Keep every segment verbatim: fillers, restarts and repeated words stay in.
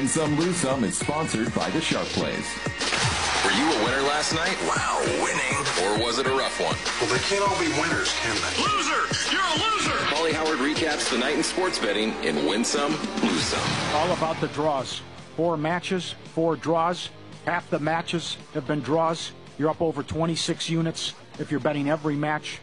Win Some, Lose Some is sponsored by the Sharp Plays. Were you a winner last night? Wow, winning. Or was it a rough one? Well, they can't all be winners, can they? Loser! You're a loser! Paulie Howard recaps the night in sports betting in Win Some, Lose Some. All about the draws. Four matches, four draws. Half the matches have been draws. You're up over twenty-six units if you're betting every match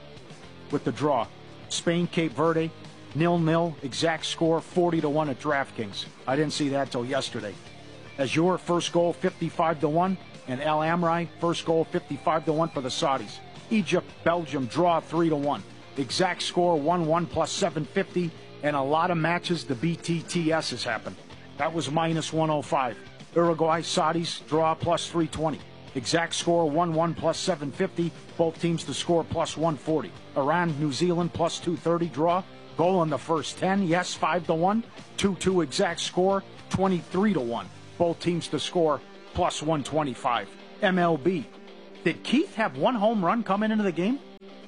with the draw. Spain, Cape Verde, nil-nil, exact score, forty to one at DraftKings. I didn't see that till yesterday. Azure, first goal, fifty-five to one, and El Amri, first goal, fifty-five to one for the Saudis. Egypt, Belgium, draw, three to one. Exact score, one one plus seven fifty, and a lot of matches, the B T T S has happened. That was minus one oh five. Uruguay, Saudis, draw, plus three twenty. Exact score, one one plus seven fifty. Both teams to score, plus one forty. Iran, New Zealand, plus two thirty, draw. Goal in the first ten, yes, five to one. two two exact score, twenty-three to one. Both teams to score, plus one twenty-five. M L B. Did Keith have one home run coming into the game?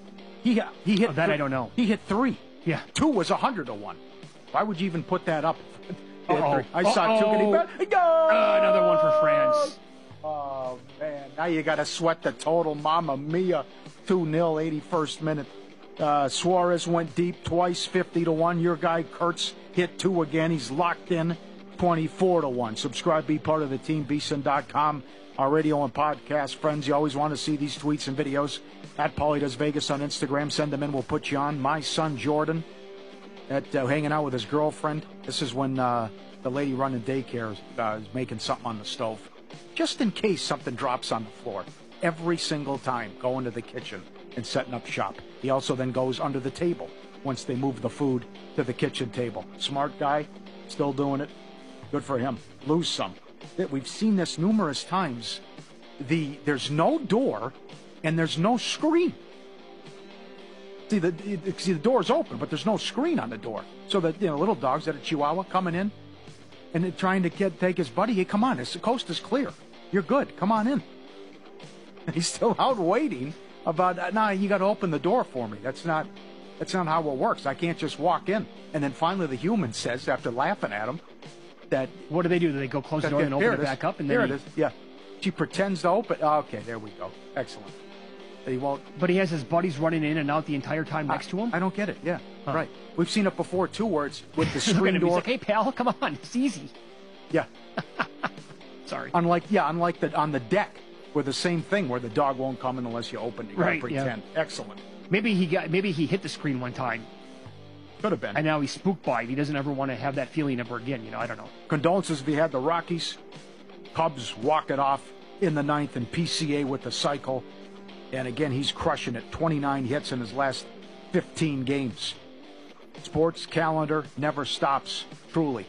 He, he hit oh, that th- I don't know. He hit three. Yeah. Two was one hundred to one. Why would you even put that up? Uh-oh. I saw Uh-oh. two getting back. Go! Uh, another one for France. Oh, man. Now you got to sweat the total. Mamma mia. two nil, eighty-first minute. Uh, Suarez went deep twice, fifty to one. Your guy, Kurtz, hit two again. He's locked in, twenty-four to one. Subscribe, be part of the team, B S I N dot com. Our radio and podcast friends, you always want to see these tweets and videos. At Paulie Does Vegas on Instagram. Send them in. We'll put you on. My son, Jordan, at uh, hanging out with his girlfriend. This is when uh, the lady running daycare uh, is making something on the stove. Just in case something drops on the floor. Every single time, going to the kitchen and setting up shop. He also then goes under the table once they move the food to the kitchen table. Smart guy, still doing it. Good for him. Lose some. We've seen this numerous times. The There's no door and there's no screen. See, the see the door's open, but there's no screen on the door. So the you know, little dogs that a Chihuahua coming in and they're trying to get take his buddy. Hey, come on, this, the coast is clear. You're good. Come on in. And he's still out waiting about, uh, nah, you got to open the door for me. That's not that's not how it works. I can't just walk in. And then finally the human says, after laughing at him, that... What do they do? Do they go close the door and open it, it back up? And there then it is. Yeah. She pretends to open. Oh, okay, there we go. Excellent. He won't. But he has his buddies running in and out the entire time next I, to him? I don't get it. Yeah, huh. Right. We've seen it before, too, where it's with the screen him, door. He's like, hey, pal, come on. It's easy. Yeah. Sorry. Unlike, yeah, unlike the on the deck, where the same thing, where the dog won't come in unless you open it. You gotta right, pretend. Yeah. Excellent. Maybe he got. Maybe he hit the screen one time. Could have been. And now he's spooked by it. He doesn't ever want to have that feeling ever again. You know, I don't know. Condolences if he had the Rockies. Cubs walk it off in the ninth, and P C A with the cycle. And again, he's crushing it. twenty-nine hits in his last fifteen games. Sports calendar never stops, truly.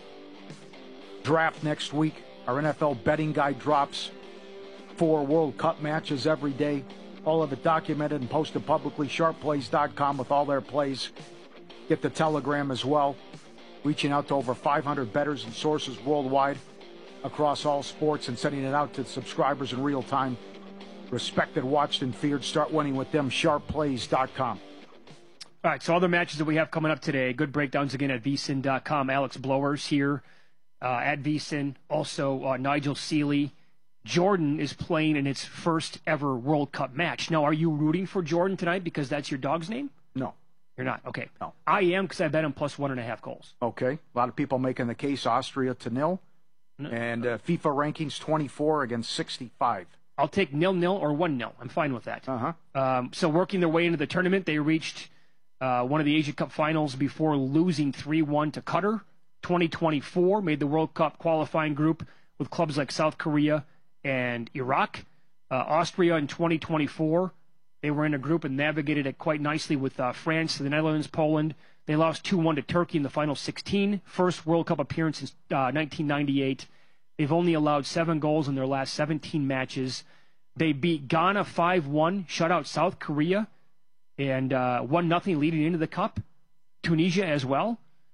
Draft next week. Our N F L betting guide drops. Four World Cup matches every day. All of it documented and posted publicly. sharp plays dot com with all their plays. Get the Telegram as well. Reaching out to over five hundred bettors and sources worldwide across all sports and sending it out to subscribers in real time. Respected, watched, and feared. Start winning with them. sharp plays dot com. All right, so other matches that we have coming up today. Good breakdowns again at V S I N dot com. Alex Blowers here uh, at V S I N. Also, uh, Nigel Seeley. Jordan is playing in its first ever World Cup match. Now, are you rooting for Jordan tonight because that's your dog's name? No. You're not? Okay. No. I am because I bet him plus one and a half goals. Okay. A lot of people making the case Austria to nil. No. And uh, FIFA rankings twenty-four against sixty-five. I'll take nil-nil or one-nil. I'm fine with that. Uh-huh. Um, so working their way into the tournament, they reached uh, one of the Asia Cup finals before losing three one to Qatar. twenty twenty-four made the World Cup qualifying group with clubs like South Korea and Iraq. Uh, Austria in twenty twenty-four, they were in a group and navigated it quite nicely with uh, France, the Netherlands, Poland. They lost two one to Turkey in the final sixteen. First World Cup appearance since uh, nineteen ninety-eight. They've only allowed seven goals in their last seventeen matches. They beat Ghana five one, shut out South Korea, and uh, one nothing leading into the Cup. Tunisia as well.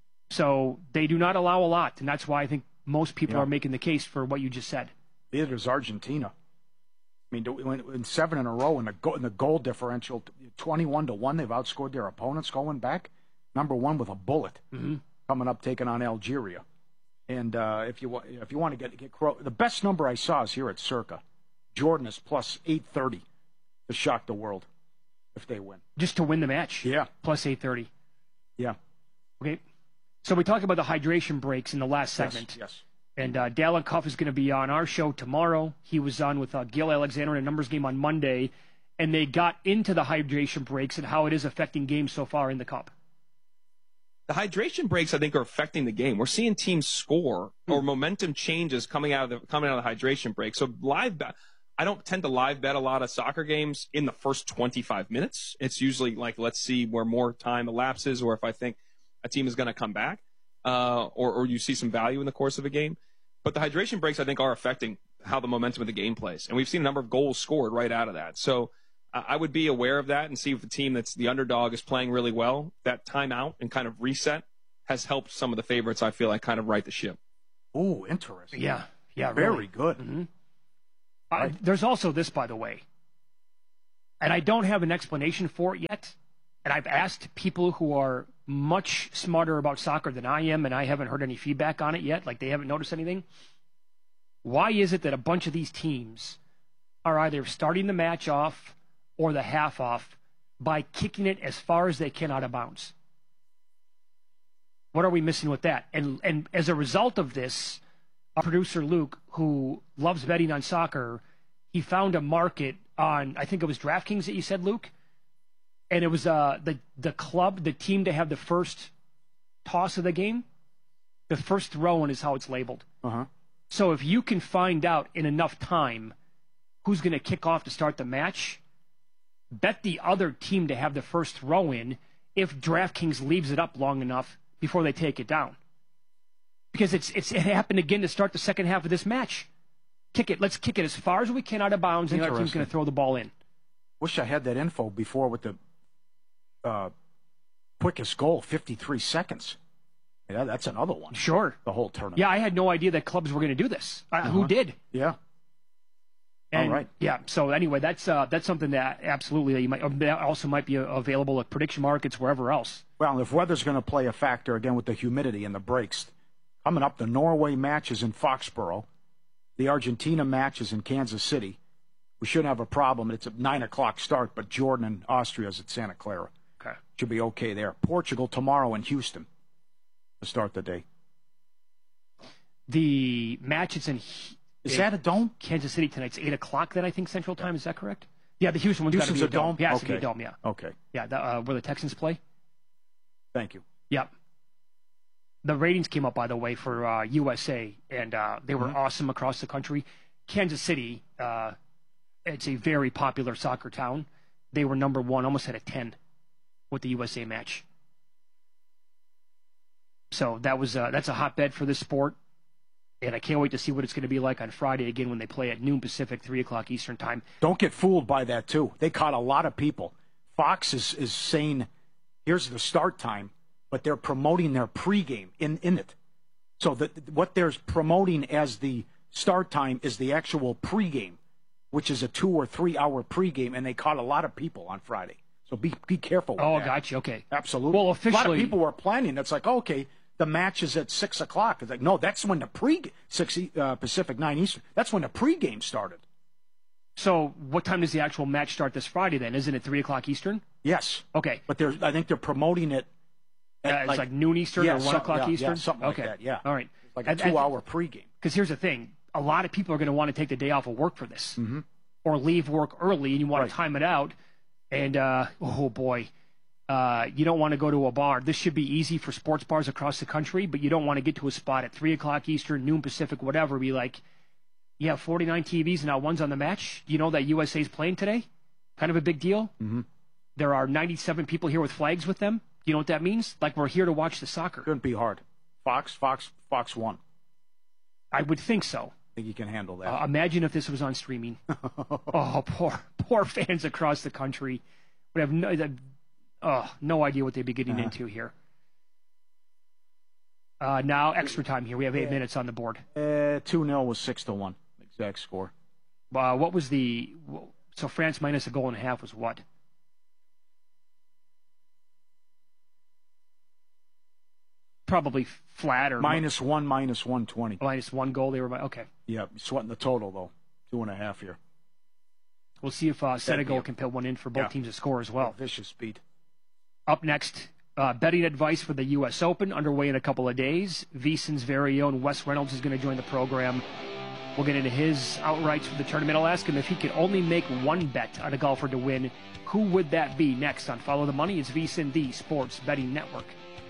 So they do not allow a lot, and that's why I think most people yeah. are making the case for what you just said. Neither is Argentina. I mean, in seven in a row in the, goal, in the goal differential, twenty-one to one, they've outscored their opponents going back. Number one with a bullet, mm-hmm. coming up taking on Algeria. And uh, if you want, if you want to get get Cro- the best number I saw is here at Circa. Jordan is plus eight thirty to shock the world if they win. Just to win the match. Yeah, plus eight thirty. Yeah. Okay. So we talked about the hydration breaks in the last segment. Yes. yes. And uh, Dallin Cuff is going to be on our show tomorrow. He was on with uh, Gil Alexander in a numbers game on Monday, and they got into the hydration breaks and how it is affecting games so far in the Cup. The hydration breaks, I think, are affecting the game. We're seeing teams score or momentum changes coming out of the coming out of the hydration break. So live bet, I don't tend to live bet a lot of soccer games in the first twenty-five minutes. It's usually like, let's see where more time elapses, or if I think a team is going to come back, uh, or or you see some value in the course of a game. But the hydration breaks, I think, are affecting how the momentum of the game plays, and we've seen a number of goals scored right out of that. So I would be aware of that and see if the team that's the underdog is playing really well. That timeout and kind of reset has helped some of the favorites, I feel like, kind of right the ship. Oh, interesting. Yeah, yeah, very really. good. Mm-hmm. Uh, there's also this, by the way, and I don't have an explanation for it yet. And I've asked people who are much smarter about soccer than I am, and I haven't heard any feedback on it yet. Like, they haven't noticed anything. Why is it that a bunch of these teams are either starting the match off or the half off by kicking it as far as they can out of bounds? What are we missing with that? And and as a result of this, our producer Luke, who loves betting on soccer, he found a market on, I think it was DraftKings that you said, Luke, and it was uh, the the club, the team to have the first toss of the game. The first throw-in is how it's labeled. Uh-huh. So if you can find out in enough time who's going to kick off to start the match, bet the other team to have the first throw in if DraftKings leaves it up long enough before they take it down. Because it's, it's it happened again to start the second half of this match. Kick it. Let's kick it as far as we can out of bounds, and the other team's going to throw the ball in. Wish I had that info before with the uh, quickest goal, fifty-three seconds. Yeah, that's another one. Sure. The whole tournament. Yeah, I had no idea that clubs were going to do this. Uh, uh-huh. Who did? Yeah. And, All right. Yeah. So anyway, that's uh, that's something that absolutely that you might that also might be available at prediction markets wherever else. Well, if weather's going to play a factor again with the humidity and the breaks, coming up, the Norway match is in Foxborough, the Argentina match is in Kansas City. We shouldn't have a problem. It's a nine o'clock start, but Jordan and Austria is at Santa Clara. Okay. Should be okay there. Portugal tomorrow in Houston to start the day. The match is in. Is it, that a dome? Kansas City tonight's eight o'clock. Then I think Central Time. Is that correct? Yeah, the Houston one's got to be a a dome. dome? Yeah, it's okay. to be a dome. Yeah. Okay. Yeah, the, uh, where the Texans play. Thank you. Yep. The ratings came up, by the way, for uh, U S A, and uh, they were mm-hmm. awesome across the country. Kansas City, uh, it's a very popular soccer town. They were number one, almost at a ten with the U S A match. So that was uh, that's a hotbed for this sport, and I can't wait to see what it's going to be like on Friday again when they play at noon Pacific, three o'clock Eastern time. Don't get fooled by that too. They caught a lot of people. Fox is, is saying, here's the start time, but they're promoting their pregame in, in it. So that what they're promoting as the start time is the actual pregame, which is a two or three hour pregame, and they caught a lot of people on Friday. So be be careful with oh, that. Oh, gotcha. Okay. Absolutely. Well, officially, a lot of people were planning. It's like, okay, the match is at six o'clock. It's like, no, that's when the pre six uh, Pacific, nine Eastern. That's when the pregame started. So, what time does the actual match start this Friday? Then isn't it three o'clock Eastern? Yes. Okay. But there's, I think they're promoting it. At uh, it's like, like noon Eastern yeah, or one o'clock yeah, Eastern. Yeah, something okay. like that. Yeah. All right. It's like a two-hour pregame. Because here's the thing: a lot of people are going to want to take the day off of work for this, mm-hmm. or leave work early, and you want right. to time it out. And uh, oh boy, uh, you don't want to go to a bar. This should be easy for sports bars across the country, but you don't want to get to a spot at three o'clock Eastern, noon Pacific, whatever. Be like, you have forty-nine T Vs and now one's on the match. You know that U S A's playing today? Kind of a big deal. Mm-hmm. There are ninety-seven people here with flags with them. You know what that means? Like, we're here to watch the soccer. Couldn't be hard. Fox, Fox, Fox one. I would think so. I think you can handle that. Uh, imagine if this was on streaming. Oh, poor, poor fans across the country would have no, uh, no idea what they'd be getting uh-huh. into here. Uh, now, extra time here. We have eight yeah. minutes on the board. Uh, two nil was six to one. Exact score. Uh, what was the... So France minus a goal and a half was what? probably flat or minus one, minus one twenty. Minus one goal. They were okay. Yeah, sweating the total though, two and a half here. We'll see if uh, Senegal a, can put one in for both yeah. teams to score as well. Vicious beat. Up next, uh, betting advice for the U S Open underway in a couple of days. VSiN's very own Wes Reynolds is going to join the program. We'll get into his outrights for the tournament. I'll ask him if he could only make one bet on a golfer to win. Who would that be? Next on Follow the Money is VSiN, the Sports Betting Network.